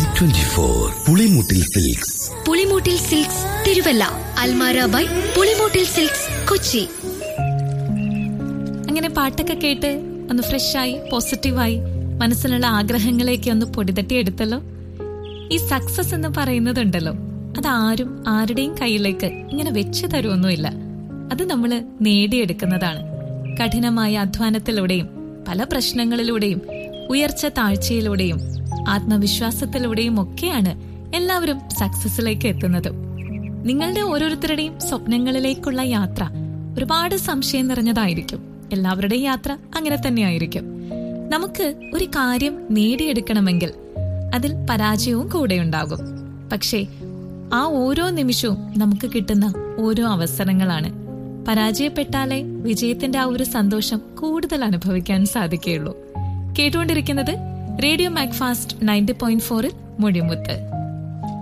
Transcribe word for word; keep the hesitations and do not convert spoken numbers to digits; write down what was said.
Twenty four Pulimoottil silks. Pulimoottil silks Thiruvalla. Almara by Pulimoottil silks Kochi. അങ്ങനെ പാട്ടൊക്കെ കേട്ട് ഒന്ന് ഫ്രഷായി പോസിറ്റീവായി മനസ്സിലുള്ള ആഗ്രഹങ്ങളേക്ക് ഒന്ന് പൊടിതട്ടിയെടുത്തല്ലോ. ഈ സക്സസ് എന്ന് പറയുന്നതുണ്ടല്ലോ, അതാരും ആരുടെയും കയ്യിലേക്ക് ഇങ്ങനെ വെച്ചു തരുമൊന്നുമില്ല. അത് നമ്മള് നേടിയെടുക്കുന്നതാണ്. കഠിനമായ അധ്വാനത്തിലൂടെയും പല പ്രശ്നങ്ങളിലൂടെയും ഉയർച്ച താഴ്ചയിലൂടെയും ആത്മവിശ്വാസത്തിലൂടെയും ഒക്കെയാണ് എല്ലാവരും സക്സസിലേക്ക് എത്തുന്നത്. നിങ്ങളുടെ ഓരോരുത്തരുടെയും സ്വപ്നങ്ങളിലേക്കുള്ള യാത്ര ഒരുപാട് സംശയം നിറഞ്ഞതായിരിക്കും. എല്ലാവരുടെയും യാത്ര അങ്ങനെ തന്നെയായിരിക്കും. നമുക്ക് ഒരു കാര്യം നേടിയെടുക്കണമെങ്കിൽ അതിൽ പരാജയവും കൂടെ ഉണ്ടാകും. പക്ഷേ ആ ഓരോ നിമിഷവും നമുക്ക് കിട്ടുന്ന ഓരോ അവസരങ്ങളാണ്. പരാജയപ്പെട്ടാലേ വിജയത്തിന്റെ ആ ഒരു സന്തോഷം കൂടുതൽ അനുഭവിക്കാൻ സാധിക്കുകയുള്ളൂ. കേട്ടുകൊണ്ടിരിക്കുന്നത് റേഡിയോ മാക്ഫാസ്റ്റ് നയൻറ്റി പോയിന്റ് ഫോറിൽ മൊഴിമുത്ത്.